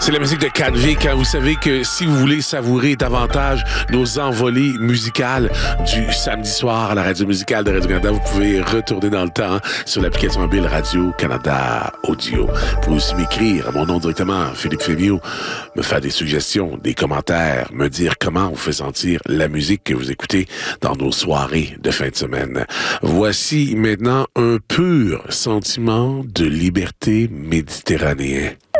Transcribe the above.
C'est la musique de Canvic. Vous savez que si vous voulez savourer davantage nos envolées musicales du samedi soir à la radio musicale de Radio-Canada, vous pouvez retourner dans le temps sur l'application mobile Radio-Canada Audio. Vous pouvez aussi m'écrire à mon nom directement, Philippe Fémiot, me faire des suggestions, des commentaires, me dire comment vous fait sentir la musique que vous écoutez dans nos soirées de fin de semaine. Voici maintenant un pur sentiment de liberté méditerranéen.